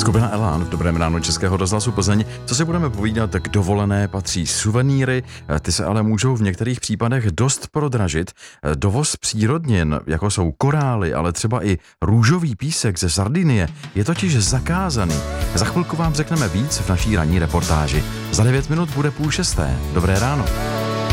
Skupina Elán v Dobrém ráno Českého rozhlasu Plzeň. Co si budeme povídat, k dovolené patří suvenýry, ty se ale můžou v některých případech dost prodražit. Dovoz přírodnin, jako jsou korály, ale třeba i růžový písek ze Sardinie, je totiž zakázaný. Za chvilku vám řekneme víc v naší ranní reportáži. Za 9 minut bude 5:30. Dobré ráno.